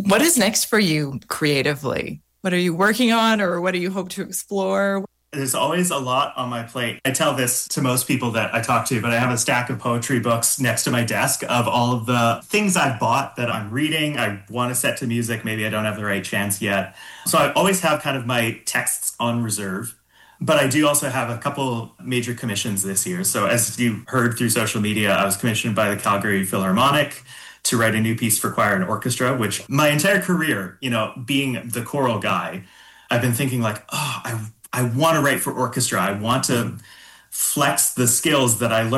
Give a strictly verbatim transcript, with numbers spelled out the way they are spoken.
What is next for you creatively? What are you working on or what do you hope to explore? There's always a lot on my plate. I tell this to most people that I talk to, but I have a stack of poetry books next to my desk of all of the things I've bought that I'm reading. I want to set to music. Maybe I don't have the right chance yet. So I always have kind of my texts on reserve. But I do also have a couple major commissions this year. So as you heard through social media, I was commissioned by the Calgary Philharmonic to write a new piece for choir and orchestra, which my entire career, you know, being the choral guy, I've been thinking like, oh, I I want to write for orchestra. I want to flex the skills that I learned